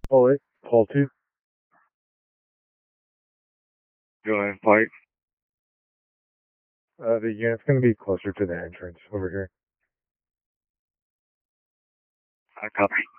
Call it. Call 2. Go ahead and fight. The unit's going to be closer to the entrance over here. I copy.